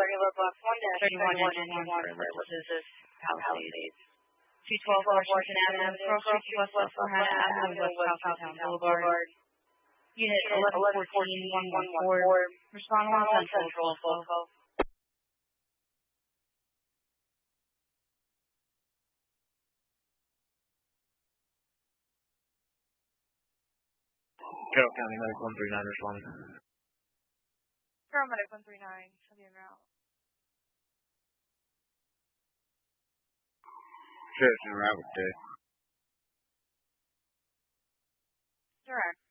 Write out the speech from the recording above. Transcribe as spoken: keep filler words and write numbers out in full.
Regular Box one thirty-one engine one for Elizabeth Palisades. two twelve Washington Avenue, Cross Street, West Susquehanna Avenue, West Southtown Boulevard. Unit eleven fourteen one one four. Respond one Central, Folco. Carroll County Medic one three nine responding. Paramedic one three nine, show me route. Sheriff's in route with day. Direct.